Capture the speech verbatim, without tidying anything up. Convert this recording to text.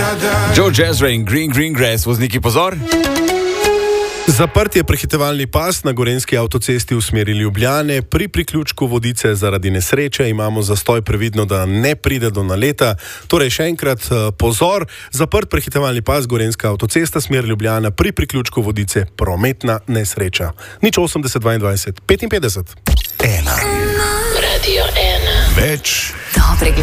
Joe Jazra in Green Green Grass, vozniki pozor. Zaprt je prehitevalni pas na gorenjski avtocesti v smeri Ljubljane. Pri priključku Vodice zaradi nesreče imamo zastoj, previdno, da ne pride do naleta. Torej še enkrat pozor, zaprt prehitevalni pas gorenjska avtocesta smer Ljubljana, pri priključku Vodice prometna nesreča. Nič osemdeset dvaindvajset petinpetdeset. Ena. Radio ena. Več. Dobrega.